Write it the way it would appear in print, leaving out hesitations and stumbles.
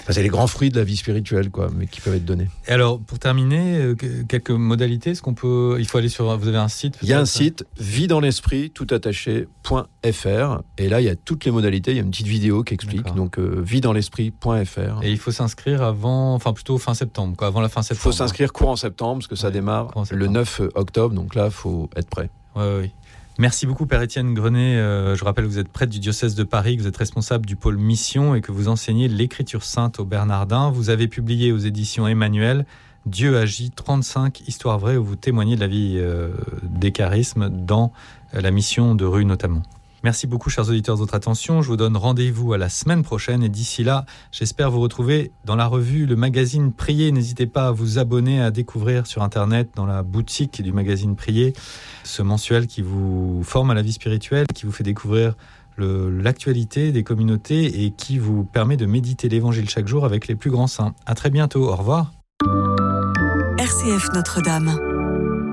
c'est les grands fruits de la vie spirituelle, quoi, mais qui peuvent être donnés. Et alors, pour terminer, quelques modalités. Est-ce qu'on peut... Il faut aller sur... Vous avez un site? Il y a un site, viesdansl'esprit, toutattaché.fr. Et là, il y a toutes les modalités. Il y a une petite vidéo qui explique. D'accord. Donc, viesdansl'esprit.fr. Et il faut s'inscrire avant... Enfin, plutôt fin septembre, quoi, avant la fin Il septembre. faut s'inscrire courant septembre, parce que ça démarre le 9 octobre. Donc là, il faut être prêt. Oui. Merci beaucoup, Père Étienne Grenet. Je rappelle que vous êtes prêtre du diocèse de Paris, que vous êtes responsable du pôle mission et que vous enseignez l'écriture sainte aux Bernardins. Vous avez publié aux éditions Emmanuel Dieu agit, 35 histoires vraies où vous témoignez de la vie des charismes dans la mission de Rue notamment. Merci beaucoup, chers auditeurs, de votre attention. Je vous donne rendez-vous à la semaine prochaine. Et d'ici là, j'espère vous retrouver dans la revue, le magazine Prier. N'hésitez pas à vous abonner, à découvrir sur Internet, dans la boutique du magazine Prier, ce mensuel qui vous forme à la vie spirituelle, qui vous fait découvrir l'actualité des communautés et qui vous permet de méditer l'Évangile chaque jour avec les plus grands saints. À très bientôt. Au revoir. RCF Notre-Dame.